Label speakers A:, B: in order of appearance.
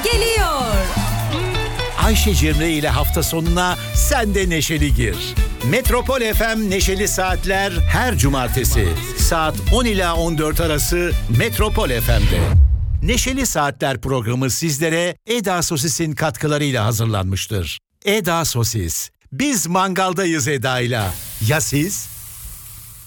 A: geliyor.
B: Ayşe Cemre ile hafta sonuna sen de neşeli gir. Metropol FM Neşeli Saatler her cumartesi saat 10 ila 14 arası Metropol FM'de. Neşeli Saatler programı sizlere Eda Sosis'in katkılarıyla hazırlanmıştır. Eda Sosis. Biz mangaldayız Eda'yla. Ya siz?